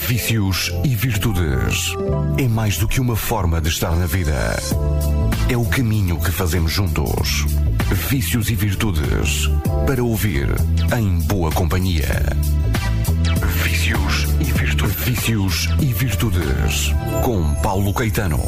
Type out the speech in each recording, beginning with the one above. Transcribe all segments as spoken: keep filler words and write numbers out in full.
Vícios e virtudes. É mais do que uma forma de estar na vida. É o caminho que fazemos juntos. Vícios e virtudes. Para ouvir em boa companhia. Vícios e virtudes. Vícios e virtudes. Com Paulo Caetano.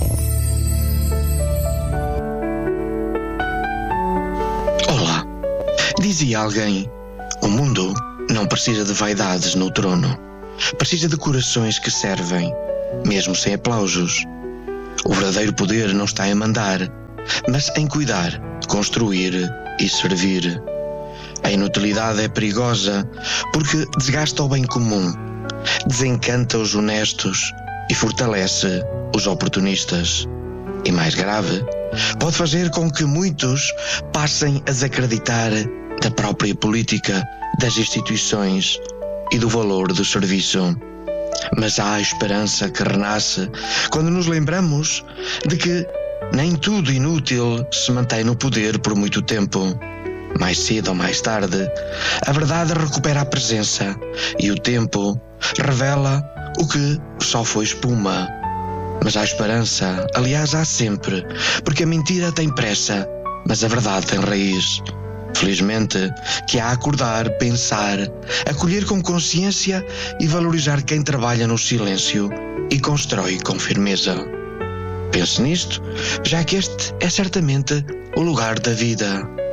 Olá. Dizia alguém: o mundo não precisa de vaidades no trono. Precisa de corações que servem, mesmo sem aplausos. O verdadeiro poder não está em mandar, mas em cuidar, construir e servir. A inutilidade é perigosa porque desgasta o bem comum, desencanta os honestos e fortalece os oportunistas. E mais grave, pode fazer com que muitos passem a desacreditar da própria política, das instituições e do valor do serviço. Mas há a esperança que renasce quando nos lembramos de que nem tudo inútil se mantém no poder por muito tempo. Mais cedo ou mais tarde, a verdade recupera a presença e o tempo revela o que só foi espuma. Mas há esperança, aliás há sempre, porque a mentira tem pressa, mas a verdade tem raiz. Felizmente, que há a acordar, pensar, acolher com consciência e valorizar quem trabalha no silêncio e constrói com firmeza. Pense nisto, já que este é certamente o lugar da vida.